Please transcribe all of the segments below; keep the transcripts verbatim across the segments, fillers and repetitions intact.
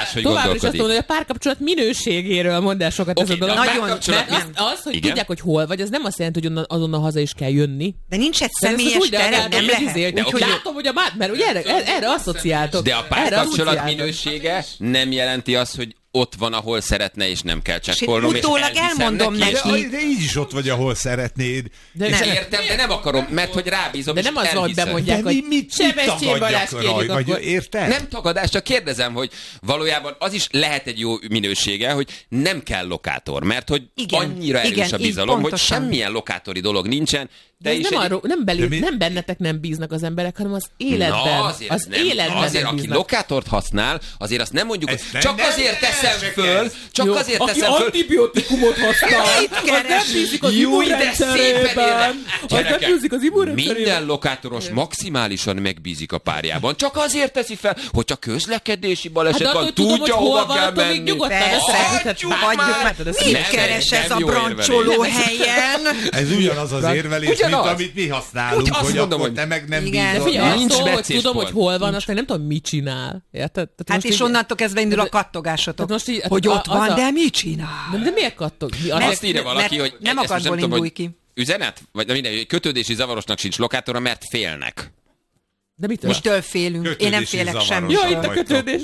máshogy tovább gondolkodik. is azt mondom, hogy a párkapcsolat minőségéről mond el sokat Okay, ez a dolog. Nagyon, az, hogy tudják, hogy hol vagy, az nem azt jelenti, hogy azonnal haza is kell jönni. De nincs egy személyes tere, nem lehet. De úgy, látom, hogy a mát, mert ugye erre, erre asszociáltok. De a párkapcsolat minősége nem jelenti azt, hogy ott van, ahol szeretne, és nem kell csekkolnom. És utólag elmondom neki. De, de így is ott vagy, ahol szeretnéd. De és nem. Értem, de nem akarom, mert hogy rábízom, de nem és az, hogy bemondják, hogy Sebestyén Balázs kérjük akkor. Érted? Nem tagadás, csak kérdezem, hogy valójában az is lehet egy jó minősége, hogy nem kell lokátor, mert hogy igen, annyira erős igen, a bizalom, hogy semmilyen lokátori dolog nincsen. De ez nem, egy... arról, nem, belül, nem bennetek nem bíznak az emberek, hanem az életben. Na, azért az nem, életben azért, aki bíznak. lokátort használ, azért azt nem mondjuk, hogy nem, csak nem, azért nem, teszem nem, föl, csak jó, azért aki teszem föl. Antibiotikumot használ, az nem bízik az immunrendszerében. Az nem bízik az immunrendszerében. Minden lokátoros maximálisan megbízik a párjában. Csak azért teszi fel, hogy csak közlekedési baleset hát van, tudja, hova kell menni. Mit keres ez a brancsoló helyen? Ez ugyanaz az érvelés, mint amit mi használunk, úgy hogy mondom, akkor hogy te meg nem igen, bízol. Figyelj, nincs szó, hogy tudom, pont. hogy hol van, aztán nem tudom, mit csinál. Érted? Hát és onnantól kezdve indul a kattogásotok, most így, hogy ott van, de mit csinál? De, de miért kattog? Azt írja valaki, hogy nem akadból indulj ki. Üzenet? Vagy minden, kötődési zavarosnak sincs lokátora, mert félnek. De mitől? Mostől félünk. Kötődési Én nem félek semmi. Jó, itt a kötődés.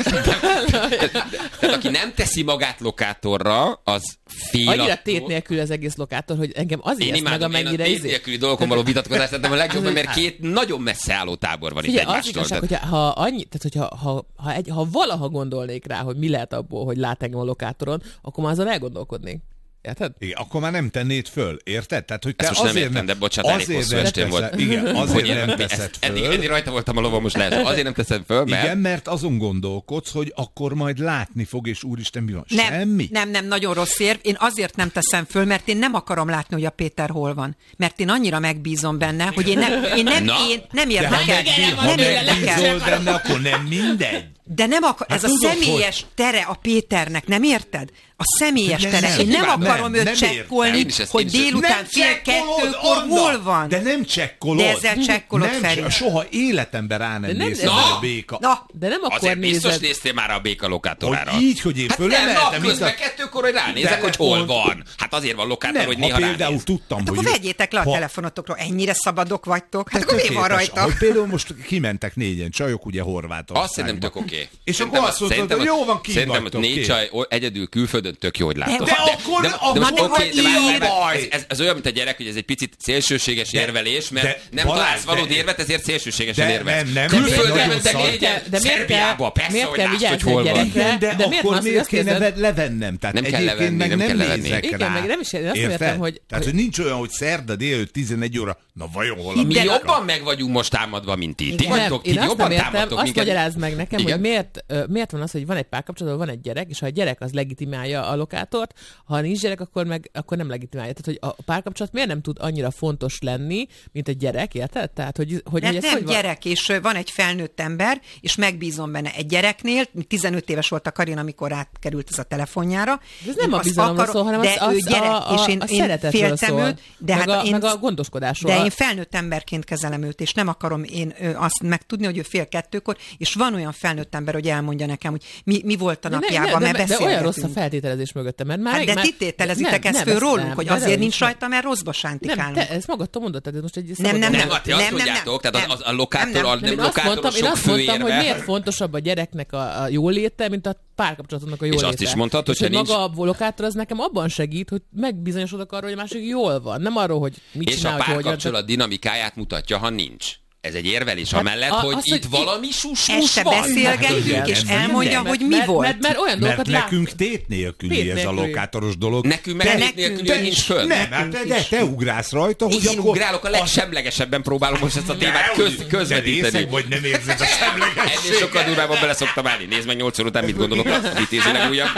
Tehát aki nem teszi magát lokátorra, az fél annyira attól... tét nélkül az egész lokátor, hogy engem azért én meg, amennyire én a tét nélküli dolgokon való vitatkozást tettem a legjobb, mert két nagyon messze álló tábor van figyelj, itt egymástól. Figyelj, az igazság, hogyha ha, annyi, tehát hogyha ha, ha, egy, ha valaha gondolnék rá, hogy mi lehet abból, hogy lát engem a lokátoron, akkor már azon elgondolkodnék. Érted? Igen, akkor már nem tennéd föl, érted? Tehát, hogy te ezt most azért nem értem, de bocsánat, elég hosszú estém volt. Igen, azért hogy nem teszed föl. Eddig, eddig rajta voltam a lovam, most lehet. Azért nem teszed föl, mert... Igen, mert azon gondolkodsz, hogy akkor majd látni fog, és úristen, mi van? Nem, Semmi? Nem, nem, nagyon rossz érv. Én azért nem teszem föl, mert én nem akarom látni, hogy a Péter hol van. Mert én annyira megbízom benne, hogy én nem, én nem, én nem érdekel. Nem érdekel. benne, akkor nem mindegy. De nem akar, hát ez tudod, a személyes hogy... tere a Péternek, nem érted? A személyes nem, tere. nem, Én nem nem, akarom nem, őt csekkolni, hogy délután fél kettőkor hol van. De nem csekkolod. De ezzel csekkolod nem, Feri. Soha életemben rá nem, nem néztem a béka. Na, de nem akkor azért nézed. biztos néztél már a béka lokátorára. Hogy így, hogy én hát fölemeltem. Hát nem, közben kettőkor, hogy ránézek, hogy hol van. Hát azért van lokátor, hogy néha ránéz. Például tudtam, hát hogy... akkor vegyétek le a telefonotokról, ennyire szabadok vagytok. Hát akkor mi van rajta? Hogy például most kimentek négyen csajok, ugye Horvátországba. Azt szerintem tök oké. És akkor azt mondtad, hogy jó van, ki szerintem ott négy csaj egyedül külföldön tök jó, hogy látod. De akkor, de, akkor, de most, akkor okay, de mi várj, baj? Ez, ez, ez olyan, mint a gyerek, hogy ez egy picit szélsőséges de, érvelés, mert de, nem Balázs, találsz való de, érvet, ezért szélsőségesen de, érvelsz. Nem, nem, külföldön mentek négyen, de Szerbiába, persze, miért hogy kell lásd, hogy vigyázni hol a van. gyerekre? De, de miért akkor miért kéne levennem? Tehát nem kell levenni, meg nem nem kell levenni. nézek igen, rá. meg nem is, azt értem, hogy... Tehát, hogy nincs olyan, hogy szerda délőtt tizenegy óra, na vajon hol a Mi jobban meg vagyunk most támadva, mint ti. Ti vagytok, ti jobban támadtok. Azt magyarázd meg nekem, hogy miért, miért van az, hogy van egy párkapcsolat, van egy gyerek, és ha a gyerek az legitimálja a lokátort, ha nincs gyerek, akkor meg akkor nem legitimálja. Tehát, hogy a párkapcsolat miért nem tud annyira fontos lenni, mint egy gyerek, érted? Tehát, hogy, hogy nem, ez nem hogy gyerek, van? És van egy felnőtt ember, és megbízom benne egy gyereknél, tizenöt éves volt a Karin, amikor átkerült ez a telefonjára. Ez nem a bizalomról szól, hanem de az, ő gyerek, a, a, és én, a én szeretetről szól, őt, de meg, hát a, én, meg a gondoskodásról. De én felnőtt emberként kezelem őt, és nem akarom én azt megtudni, hogy ő fél kettőkor, és van olyan felnőtt ember, hogy elmondja nekem, hogy mi, mi volt a napjában, mert beszélgetünk. De olyan rossz a feltételezés mögöttem, mert már... Hát de már, ti tételezitek ezt föl rólunk, hogy azért nincs rajta, mert rosszba sántikálunk. Nem, te ezt magadtól mondod, tehát most egy... Nem, nem, nem. Ti azt mondjátok, tehát a lokátor, a nem lokátorosok Én azt mondtam, hogy főérve... miért fontosabb a gyereknek a jóléte, mint a párkapcsolatnak a jóléte. És azt is mondtad, hogy hogyha nincs... maga a lokátor az nekem abban segít, hogy megbizonyosodok arról, hogy a másik jól van. Nem arról, hogy mit és csinál, a párkapcsolat dinamikáját mutatja, ha nincs. Ez egy érvelés hát amellett, a, hogy az, itt hogy valami sus-mus van. Este beszélgetünk, és elmondja, hogy mi volt. Mert, mert olyan dolgokat lát... nekünk tét nélküli ez a lokátoros dolog. Nekünk meg tét nélküli, hogy nincs föl. Nem, hát de te ugrálsz rajta, hogy én ugrálok, a legsemlegesebben próbálom most ezt a témát köz, közvetíteni. De vagy nem érzed a semlegességet. Ennél sokkal durvábban bele szoktam állni. Nézd meg nyolc óra után, mit gondolok a vitézileg újabb.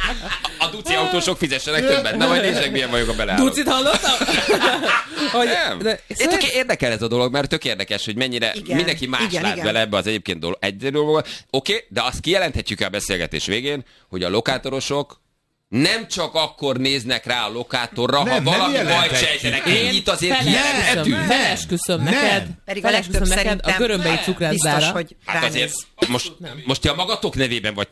A duci autósok fizessenek többet. Na majd nézzek, milyen vagyok a beleállok. Ducit hallottam? Érdekel ez a dolog, mert tök érdekes, hogy mennyire igen, mindenki más igen, lát igen. bele ebbe az egyébként dolog, egy dologba. Oké, okay, de azt kijelenthetjük a beszélgetés végén, hogy a lokátorosok nem csak akkor néznek rá a lokátorra, nem, ha valami bajt sejtenek. Ennyit azért hihetünk. Felesküszöm neked, pedig a legtöbb neked a görömbei cukrászdára. hogy hát azért most, most ti a magatok nevében vagytok